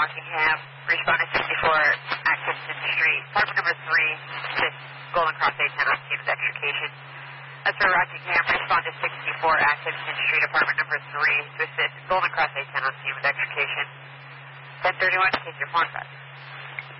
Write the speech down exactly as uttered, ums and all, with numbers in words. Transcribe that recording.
Rockingham. Respond to sixty-four Atkinson Street. Apartment number three, assist Golden Cross eight ten on scene with extrication. That's for Rockingham. Respond to sixty-four Atkinson Street. Apartment number three, to assist Golden Cross eight ten on scene with extrication. ten thirty-one, take your phone back.